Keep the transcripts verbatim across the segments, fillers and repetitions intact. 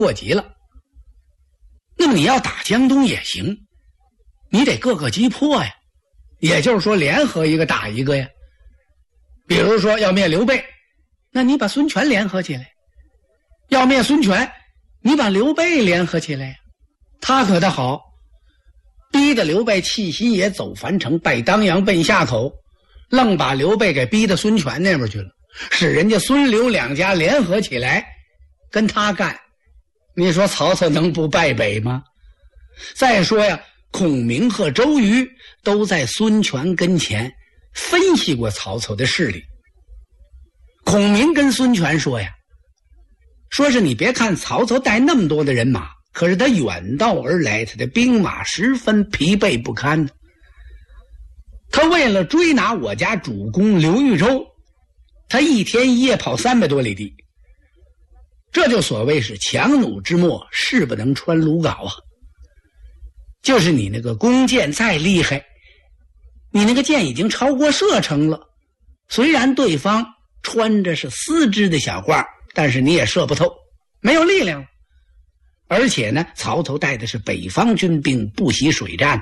过急了。那么你要打江东也行，你得各个击破呀，也就是说联合一个打一个呀。比如说要灭刘备，那你把孙权联合起来；要灭孙权，你把刘备联合起来呀。他可倒好，逼得刘备弃新野走樊城，拜当阳奔下口，愣把刘备给逼到孙权那边去了，使人家孙刘两家联合起来跟他干。你说曹操能不败北吗？再说呀，孔明和周瑜都在孙权跟前分析过曹操的势力。孔明跟孙权说呀，说是你别看曹操带那么多的人马，可是他远道而来，他的兵马十分疲惫不堪。他为了追拿我家主公刘豫州，他一天一夜跑三百多里地。这就所谓是强弩之末，势不能穿鲁缟啊。就是你那个弓箭再厉害，你那个箭已经超过射程了，虽然对方穿着是丝织的小褂，但是你也射不透，没有力量了。而且呢，曹操带的是北方军兵，不习水战。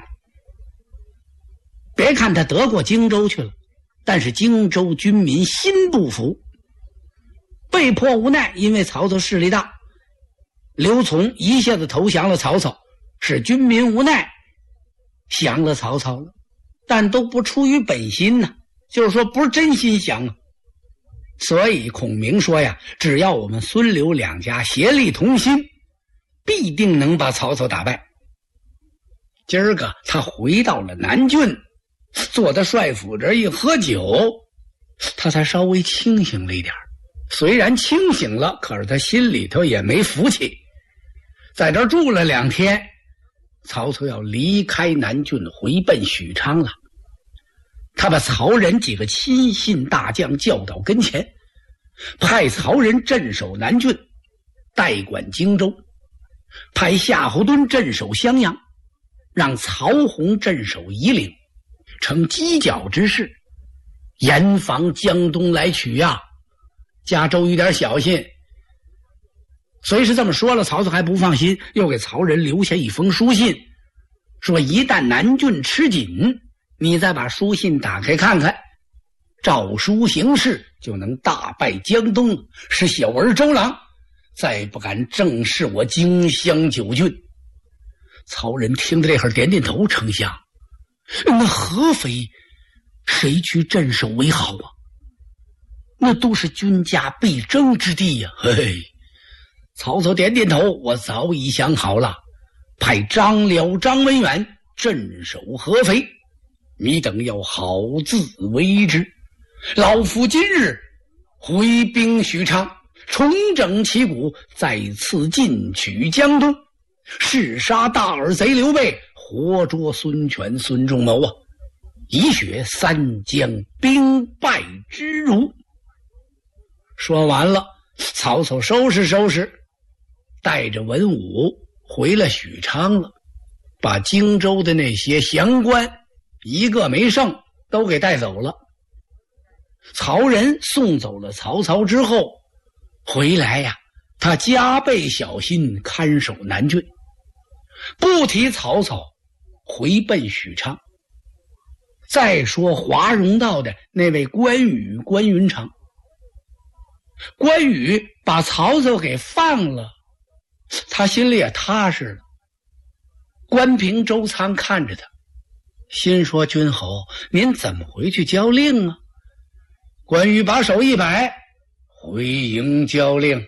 别看他得过荆州去了，但是荆州军民心不服，被迫无奈，因为曹操势力大，刘琮一下子投降了曹操，使军民无奈降了曹操了，但都不出于本心呢，就是说不是真心降啊。所以孔明说呀，只要我们孙刘两家协力同心，必定能把曹操打败。今儿个他回到了南郡，坐在帅府这一喝酒，他才稍微清醒了一点。虽然清醒了，可是他心里头也没服气。在这住了两天，曹操要离开南郡回奔许昌了。他把曹仁几个亲信大将叫到跟前，派曹仁镇守南郡，代管荆州，派夏侯惇镇守襄阳，让曹洪镇守夷陵，成犄角之势，严防江东来取呀、啊。加周瑜点小心。虽是这么说了，曹操还不放心，又给曹仁留下一封书信，说一旦南郡吃紧，你再把书信打开看看，照书行事，就能大败江东，使小儿周郎再不敢正视我荆襄九郡。曹仁听到这会儿点点头，丞相，那合肥谁去镇守为好啊？那都是军家必争之地呀、啊！嘿，曹操点点头，我早已想好了，派张辽、张文远镇守合肥，你等要好自为之。老夫今日回兵许昌，重整旗鼓，再次进取江东，弑杀大耳贼刘备，活捉孙权、孙仲谋啊，以雪三江兵败之辱。说完了，曹操收拾收拾，带着文武回了许昌了，把荆州的那些降官一个没剩，都给带走了。曹仁送走了曹操之后回来呀，他加倍小心看守南郡，不提曹操回奔许昌。再说华容道的那位关羽关云长，关羽把曹操给放了，他心里也踏实了。关平、周仓看着他，心说：君侯，您怎么回去交令啊？关羽把手一摆，回营交令，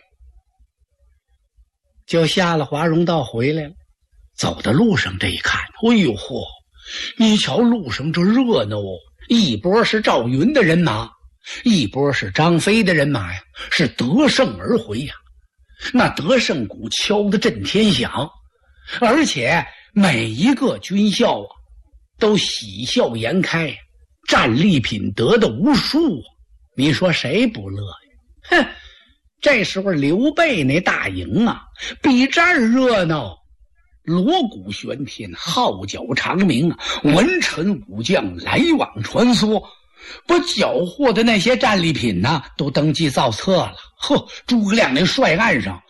就下了华容道回来了。走到路上这一看，哎呦嚯，你瞧路上这热闹哦，一波是赵云的人马，一波是张飞的人马呀，是得胜而回呀。那得胜鼓敲得震天响，而且每一个军校啊都喜笑颜开，战利品得的无数啊。你说谁不乐呀？哼，这时候刘备那大营啊比这儿热闹，锣鼓喧天，号角长鸣啊，文臣武将来往穿梭，把缴获的那些战利品呢、啊、都登记造册了。呵，诸葛亮那帅案上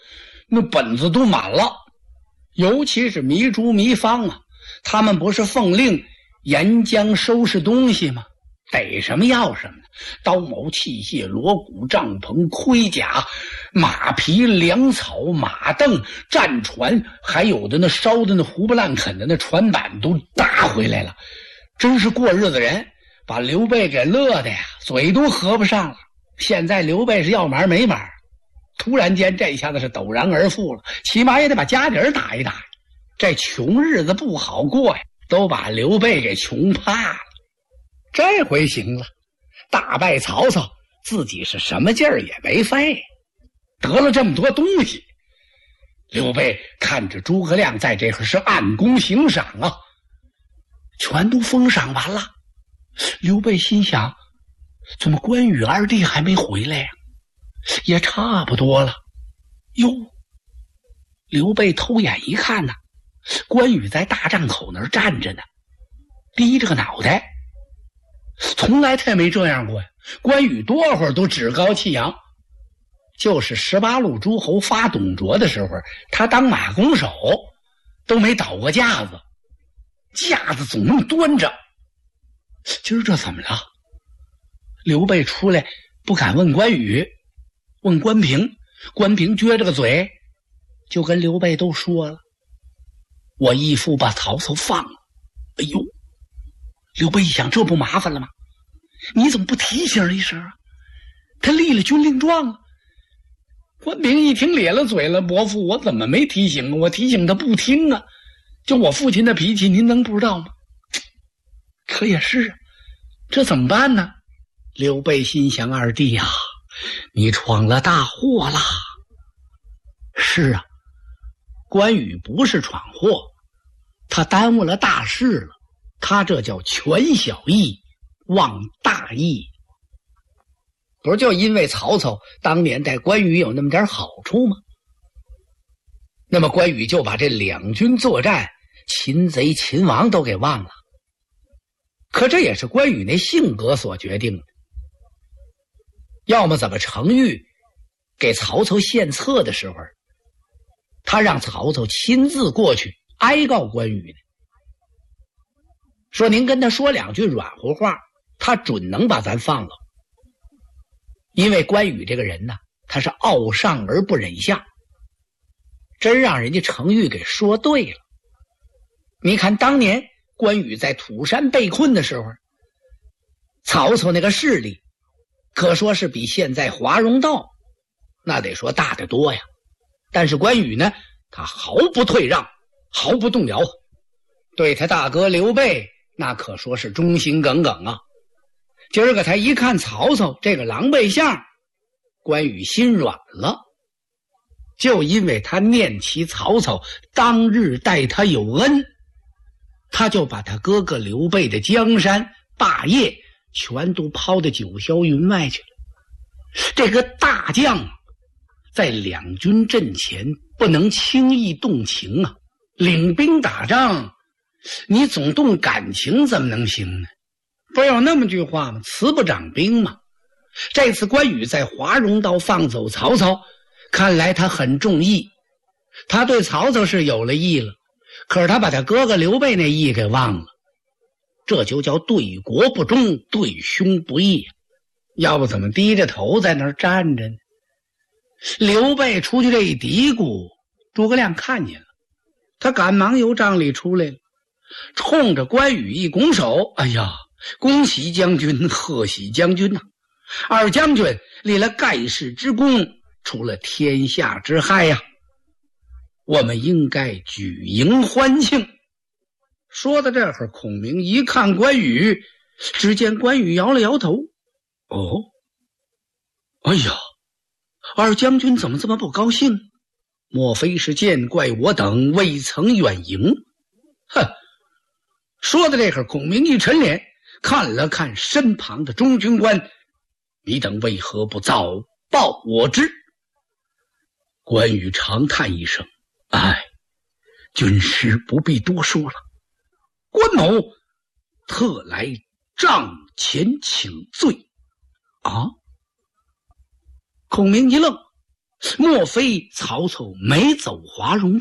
那本子都满了，尤其是糜竺、糜芳啊，他们不是奉令沿江收拾东西吗？逮什么要什么，刀矛器械、锣鼓、帐篷、盔甲、马匹、粮草、马镫、战船，还有的那烧的那胡不烂啃的那船板都搭回来了，真是过日子人，把刘备给乐的呀，嘴都合不上了。现在刘备是要码没码，突然间这下子是陡然而富了，起码也得把家底儿打一打，这穷日子不好过呀，都把刘备给穷怕了。这回行了，大败曹操，自己是什么劲儿也没费，得了这么多东西。刘备看着诸葛亮在这会儿是暗弓行赏啊，全都封赏完了。刘备心想，怎么关羽二弟还没回来呀？也差不多了。哟，刘备偷眼一看呢，关羽在大帐口那儿站着呢，低着个脑袋。从来他也没这样过呀，关羽多会儿都趾高气扬，就是十八路诸侯发董卓的时候，他当马弓手都没倒过架子，架子总能端着。今儿这怎么了？刘备出来不敢问关羽，问关平，关平撅着个嘴就跟刘备都说了，我义父把曹操放了。哎呦，刘备一想，这不麻烦了吗？你怎么不提醒一声啊？他立了军令状啊。关平一听咧了嘴了，伯父，我怎么没提醒啊？我提醒他不听啊，就我父亲的脾气您能不知道吗？可也是啊，这怎么办呢？刘备心想，二弟啊，你闯了大祸啦。是啊，关羽不是闯祸，他耽误了大事了，他这叫权小义忘大义。不是就因为曹操当年带关羽有那么点好处吗？那么关羽就把这两军作战擒贼擒王都给忘了。可这也是关羽那性格所决定的。要么怎么程昱给曹操献策的时候，他让曹操亲自过去哀告关羽呢，说您跟他说两句软乎话，他准能把咱放了。因为关羽这个人呢，他是傲上而不忍下，真让人家程昱给说对了。你看当年关羽在土山被困的时候，曹操那个势力可说是比现在华容道那得说大得多呀。但是关羽呢，他毫不退让，毫不动摇，对他大哥刘备那可说是忠心耿耿啊。今儿个他一看曹操这个狼狈相，关羽心软了，就因为他念起曹操当日待他有恩，他就把他哥哥刘备的江山霸业全都抛到九霄云外去了。这个大将在两军阵前不能轻易动情啊，领兵打仗你总动感情怎么能行呢？不是有那么句话吗？慈不长兵嘛。这次关羽在华容道放走曹操，看来他很重义，他对曹操是有了义了，可是他把他哥哥刘备那义给忘了，这就叫对国不忠，对兄不义。要不怎么低着头在那儿站着呢？刘备出去这一嘀咕，诸葛亮看见了，他赶忙由帐里出来了，冲着关羽一拱手，哎呀，恭喜将军，贺喜将军呐、啊！二将军立了盖世之功，除了天下之害呀、啊，我们应该举迎欢庆。说到这儿，孔明一看关羽，只见关羽摇了摇头，哦，哎呀，二将军怎么这么不高兴？莫非是见怪我等未曾远迎？哼！说到这儿，孔明一沉脸，看了看身旁的中军官，你等为何不早报我知？关羽长叹一声，哎，军师不必多说了，关某特来帐前请罪。啊！孔明一愣， 莫非曹操没走华容